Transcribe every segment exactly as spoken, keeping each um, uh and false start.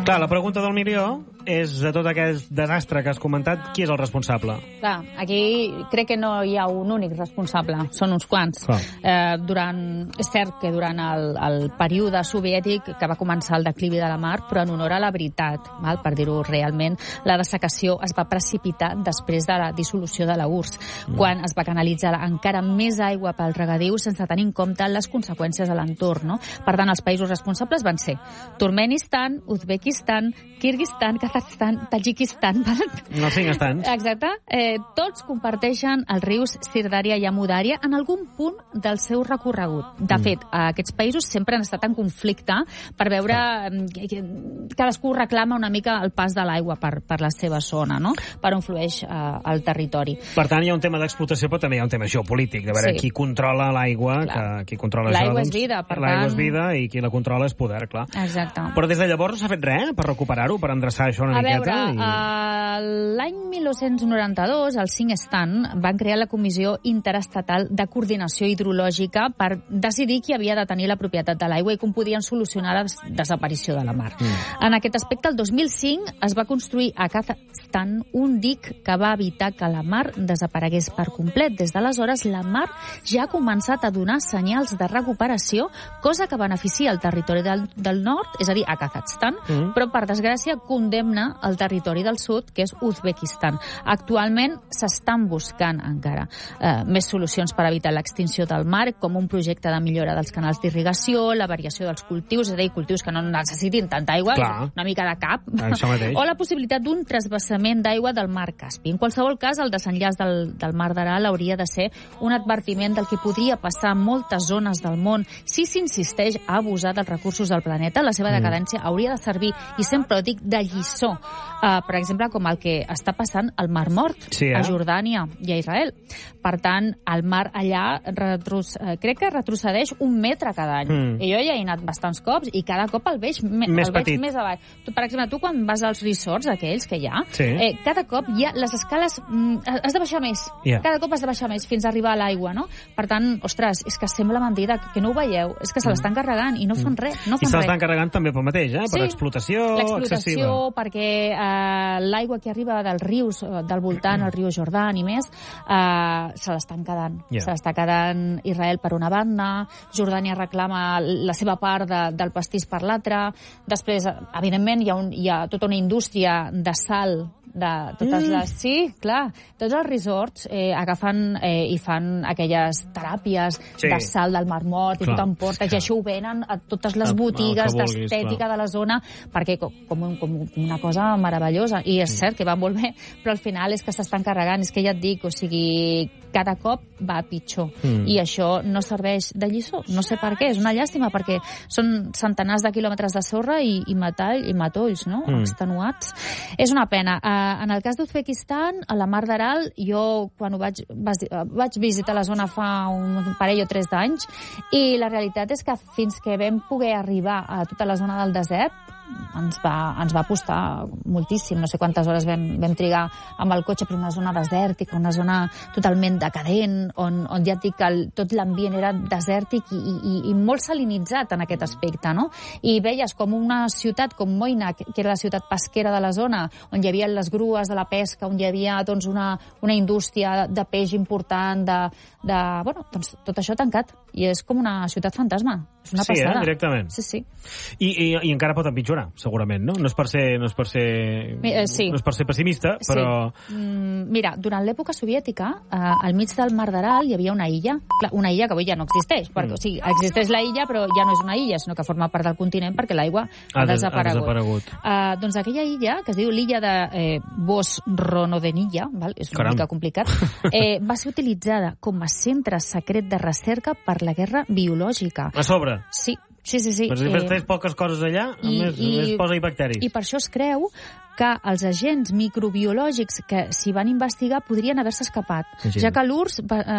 Clar, la pregunta del milió és, de tot aquest desastre que has comentat, qui és el responsable? Clar, aquí crec que no hi ha un únic responsable, són uns quants. Eh, durant, és cert que durant el, el període soviètic que va començar el declivi de la mar, però en honor a la veritat, val, per dir-ho realment, la dessecació es va precipitar després de la dissolució de la U R S S, mm. quan es va canalitzar encara més aigua pel regadiu sense tenir en compte les conseqüències a l'entorn. No? Per tant, els països responsables van ser Turkmenistan, Uzbekistan, Kirguistan, Kazakhstan, Tadjikistan. No cinc estants. Exacte. Eh, tots comparteixen els rius Sirdarya i Amudària en algun punt del seu recorregut. De mm. fet, aquests països sempre han estat en conflicte per veure que, que cadascú reclama una mica el pas de l'aigua per, per la seva zona, no? Per on flueix eh, el territori. Per tant, hi ha un tema d'explotació, però també hi ha un tema geopolític, de veure sí. qui controla l'aigua, que, qui controla això. L'aigua doncs, és vida, per l'aigua tant... és vida i qui la controla és poder, clar. Exacte. Però des de llavors no s'ha fet res per recuperar-ho, per endreçar això una a miqueta? A veure, i... uh, l'any mil nou-cents noranta-dos, els cinc estan van crear la Comissió Interestatal de Coordinació Hidrològica per decidir qui havia de tenir la propietat de l'aigua i com podien solucionar la des desaparició de la mar. Mm. En aquest aspecte, el dos mil cinc es va construir a Kazakhstan un dic que va evitar que la mar desaparegués per complet. Des d'aleshores, la mar ja ha començat a donar senyals de recuperació, cosa que beneficia el territori del, del nord, és a dir, a Kazakhstan, mm. però, per desgràcia, condemna el territori del sud, que és Uzbekistan. Actualment s'estan buscant encara eh, més solucions per evitar l'extinció del mar, com un projecte de millora dels canals d'irrigació, la variació dels cultius, és a dir, cultius que no necessitin tanta aigua, Clar. una mica de cap, Això mateix. o la possibilitat d'un trasbassament d'aigua del mar Caspi. En qualsevol cas, el desenllaç del, del mar d'Aral hauria de ser un advertiment del que podria passar a moltes zones del món si s'insisteix a abusar dels recursos del planeta. La seva decadència mm. hauria de servir, i sempre ho dic, de lliçó. Uh, per exemple, com el que està passant al Mar Mort, sí, eh? a Jordània i a Israel. Per tant, el mar allà retros... uh, crec que retrocedeix un metre cada any. Mm. I jo ja he anat bastants cops i cada cop el veig, me més, el veig més avall. Tu, per exemple, tu quan vas als resorts aquells que hi ha, sí. eh, cada cop hi ha les escales... Mm, has de baixar més. Yeah. Cada cop has de baixar més fins a arribar a l'aigua, no? Per tant, ostres, és que sembla mentida que no ho veieu. És que se l'estan carregant i no fan res. No fan I se l'estan carregant també pel mateix, eh? Per sí. explotació L'explotació, excessiva. perquè eh, l'aigua que arriba dels rius del voltant, el riu Jordà i més, eh, se l'estan quedant. Yeah. Se l'està quedant Israel per una banda, Jordània reclama la seva part de, del pastís per l'altra. Després, evidentment, hi ha, un, hi ha tota una indústria de sal de totes mm. les... Sí, clar, tots els resorts eh, agafen eh, i fan aquelles teràpies sí. de sal del Mar Mort i clar. Tot en porta, i això ho venen a totes les botigues d'estètica de la zona, perquè com, com, com una cosa meravellosa, i és cert que va molt bé, però al final és que s'estan carregant, és que ja et dic, o sigui, cada cop va pitjor, mm. i això no serveix de lliçó, no sé per què, és una llàstima, perquè són centenars de quilòmetres de sorra i, i metall i matolls, no?, mm. extenuats. És una pena. Uh, en el cas d'Uzbekistan, a la Mar d'Aral, jo quan ho vaig, vaig visitar la zona fa un parell o tres d'anys, i la realitat és que fins que vam poder arribar a tota la zona del desert, ens va, ens va costar moltíssim, no sé quantes hores vam, vam trigar amb el cotxe per una zona desèrtica, una zona totalment decadent, on, on ja et dic que el, tot l'ambient era desèrtic i, i, i molt salinitzat en aquest aspecte, no? I veies com una ciutat com Moina, que era la ciutat pesquera de la zona, on hi havia les grues de la pesca, on hi havia doncs, una, una indústria de peix important, de, de, bueno, doncs, tot això tancat, i és com una ciutat fantasma. És una sí, passada. Eh? Directament. Sí, sí. I, i, i encara pot empitjorar, segurament, no? No és per ser, no és per ser, eh, sí. no és per ser pessimista, però... Sí. Mm, mira, durant l'època soviètica, eh, al mig del Mar d'Aral hi havia una illa, Clar, una illa que avui ja no existeix, perquè, mm. o sigui, existeix la illa, però ja no és una illa, sinó que forma part del continent perquè l'aigua ha, ha desaparegut. Ha desaparegut. Uh, doncs aquella illa, que es diu l'illa de eh, Vosronodenilla, val? És una Caram. mica complicat, eh, va ser utilitzada com a centre secret de recerca per la guerra biològica. A sobre? Sí. Sí, sí, sí. Però si fes eh, poques coses allà, a i, més, i, més posa i bacteris. I per això es creu que els agents microbiològics que s'hi van investigar podrien haver-se escapat, sí, ja que l'U R S S va,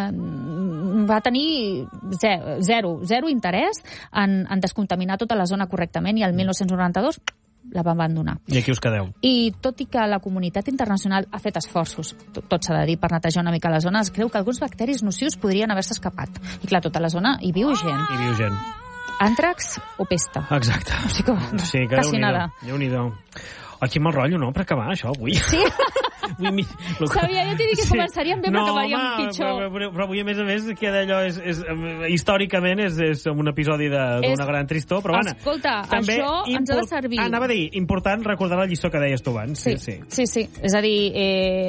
eh, va tenir zero, zero, zero interès en, en descontaminar tota la zona correctament, i el mil nou-cents noranta-dos la van abandonar. I aquí us quedeu. I tot i que la comunitat internacional ha fet esforços, tot, tot s'ha de dir, per netejar una mica la zona, es creu que alguns bacteris nocius podrien haver-se escapat. I clar, tota la zona hi viu gent. Hi viu gent. àntrax o pesta. Exacte. O sigui que, sí, que quasi nada. Déu-n'hi-do. Aquí mal rotllo, no?, per acabar, això, avui. Sí? Avui mi... Sabia, jo t'he dit que sí. començaríem bé, no, però acabaríem home, pitjor. Però, però, però avui, a més a més, que d'allò és, és, històricament és, és un episodi d'una és... gran tristor, però, Anna... Escolta, això import... ens ha de servir. Ah, anava a dir, important recordar la lliçó que deies tu abans. Sí, sí, sí. sí. És a dir, eh,